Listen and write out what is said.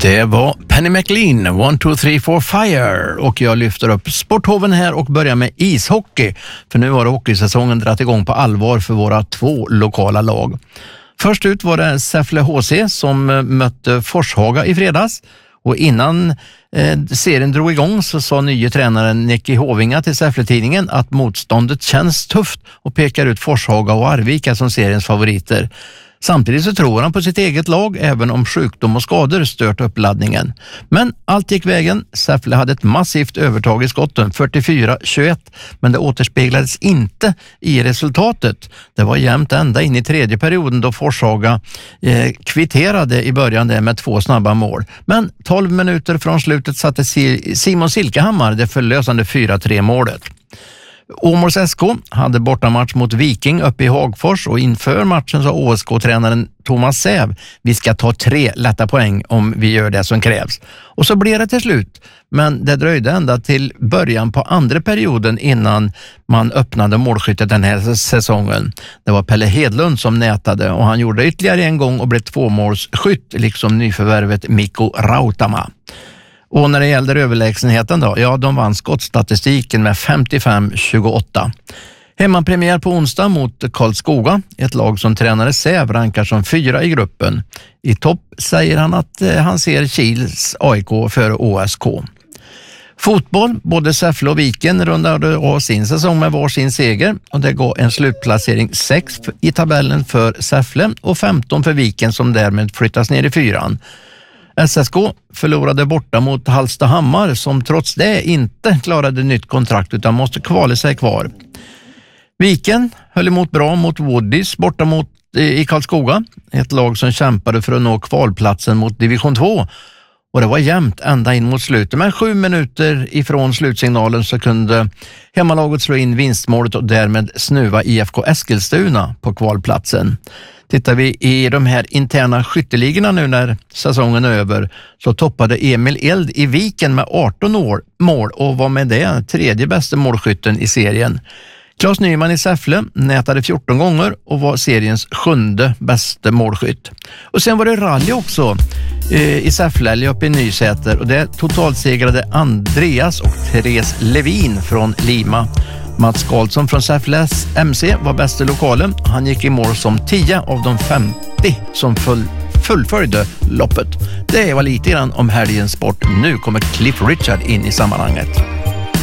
Det var Penny McLean, 1, 2, 3, 4 Fire, och jag lyfter upp sporthoven här och börjar med ishockey, för nu har hockeysäsongen dratt igång på allvar för våra 2 lokala lag. Först ut var det Säffle HC som mötte Forshaga i fredags, och innan serien drog igång så sa nye tränaren Nicky Hovinga till Säffle-tidningen att motståndet känns tufft och pekar ut Forshaga och Arvika som seriens favoriter. Samtidigt så tror han på sitt eget lag även om sjukdom och skador stört uppladdningen. Men allt gick vägen. Säffle hade ett massivt övertag i skotten, 44-21, men det återspeglades inte i resultatet. Det var jämnt ända in i tredje perioden då Forshaga kvitterade i början där med 2 snabba mål. Men 12 minuter från slutet satte Simon Silkehammar det förlösande 4-3 målet. Åmåls SK hade bortamatch mot Viking uppe i Hagfors, och inför matchen sa OSK-tränaren Thomas Säv: vi ska ta 3 lätta poäng om vi gör det som krävs. Och så blev det till slut, men det dröjde ända till början på andra perioden innan man öppnade målskyttet den här säsongen. Det var Pelle Hedlund som nätade, och han gjorde ytterligare en gång och blev 2-målsskytt liksom nyförvärvet Mikko Rautama. Och när det gällde överlägsenheten då, ja, de vann skottstatistiken med 55-28. Hemmapremiär på onsdag mot Karlskoga, ett lag som tränare Säv rankar som 4 i gruppen. I topp säger han att han ser Kils AIK för OSK. Fotboll, både Säffle och Viken rundade av sin säsong med varsin seger, och det gav en slutplacering 6 i tabellen för Säffle och 15 för Viken, som därmed flyttas ner i 4:an. SSK förlorade borta mot Hallstahammar, som trots det inte klarade nytt kontrakt utan måste kvala sig kvar. Viken höll emot bra mot Woodies borta mot i Karlskoga, ett lag som kämpade för att nå kvalplatsen mot division 2. Och det var jämnt ända in mot slutet, men 7 minuter ifrån slutsignalen så kunde hemmalaget slå in vinstmålet och därmed snuva IFK Eskilstuna på kvalplatsen. Tittar vi i de här interna skytteligorna nu när säsongen är över, så toppade Emil Eld i Viken med 18 mål och var med det 3:e bästa målskytten i serien. Claes Nyman i Säffle nätade 14 gånger och var seriens 7:e bästa målskytt. Och sen var det rally också i Säffle uppe i Nysäter, och det totalsegrade Andreas och Therese Levin från Lima. Mats Karlsson från Säffles MC var bästa lokalen. Han gick i mål som 10 av de 50 som fullföljde loppet. Det var lite grann om helgens sport. Nu kommer Cliff Richard in i sammanhanget.